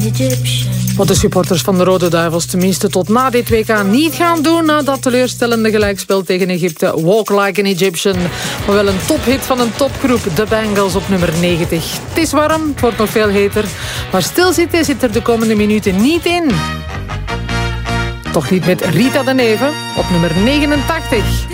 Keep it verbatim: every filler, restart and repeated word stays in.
Wat de supporters van de Rode Duivels tenminste tot na dit W K niet gaan doen, na dat teleurstellende gelijkspel tegen Egypte. Walk Like an Egyptian. Maar wel een tophit van een topgroep, de Bangles op nummer negentig. Het is warm, het wordt nog veel heter. Maar stilzitten zit er de komende minuten niet in. Toch niet met Rita de Neve op nummer negenentachtig.